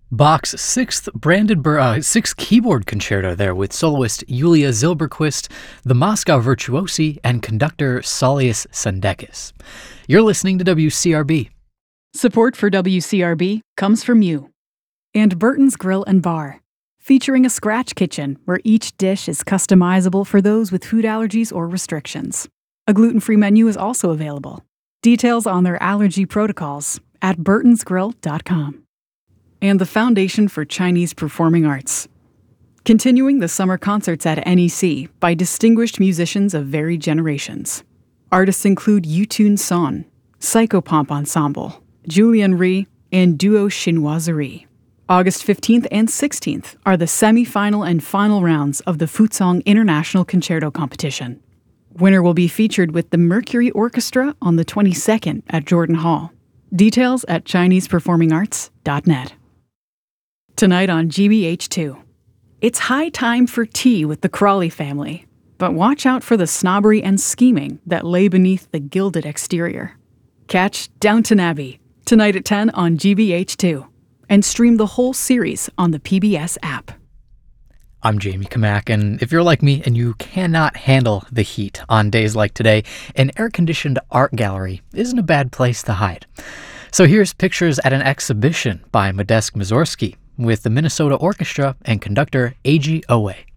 Bach's sixth keyboard concerto there with soloist Julia Zilberquist, the Moscow Virtuosi, and conductor Saulius Sandekis. You're listening to WCRB. Support for WCRB comes from you. And Burton's Grill and Bar, featuring a scratch kitchen where each dish is customizable for those with food allergies or restrictions. A gluten-free menu is also available. Details on their allergy protocols at burtonsgrill.com. And the Foundation for Chinese Performing Arts, continuing the summer concerts at NEC by distinguished musicians of varied generations. Artists include Yutun Son, Psychopomp Ensemble, Julian Ri, and Duo Chinoiserie. August 15th and 16th are the semi-final and final rounds of the Fuzhong International Concerto Competition. Winner will be featured with the Mercury Orchestra on the 22nd at Jordan Hall. Details at ChinesePerformingArts.net. Tonight on GBH2, it's high time for tea with the Crawley family, but watch out for the snobbery and scheming that lay beneath the gilded exterior. Catch Downton Abbey tonight at 10 on GBH2 and stream the whole series on the PBS app. I'm Jamie Kamak, and if you're like me and you cannot handle the heat on days like today, an air-conditioned art gallery isn't a bad place to hide. So here's pictures at an exhibition by Modest Mussorgsky with the Minnesota Orchestra and conductor Eiji Oe.